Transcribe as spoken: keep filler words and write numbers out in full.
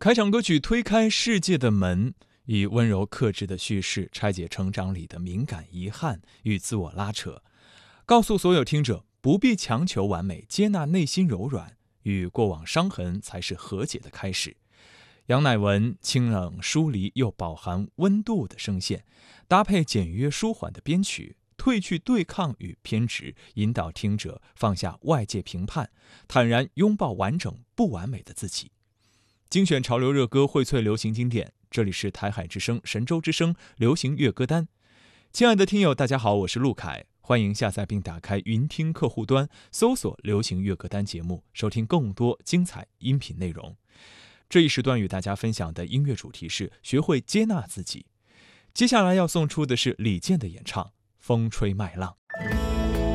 开场歌曲推开世界的门，以温柔克制的叙事拆解成长里的敏感遗憾与自我拉扯，告诉所有听者不必强求完美，接纳内心柔软，与过往伤痕才是和解的开始。杨乃文清冷疏离又饱含温度的声线，搭配简约舒缓的编曲，褪去对抗与偏执，引导听者放下外界评判，坦然拥抱完整不完美的自己。精选潮流热歌，荟萃流行经典，这里是台海之声、神州之声流行乐歌单。亲爱的听友，大家好，我是陆凯，欢迎下载并打开云听客户端，搜索流行乐歌单节目，收听更多精彩音频内容。这一时段与大家分享的音乐主题是学会接纳自己。接下来要送出的是李健的演唱《风吹麦浪》。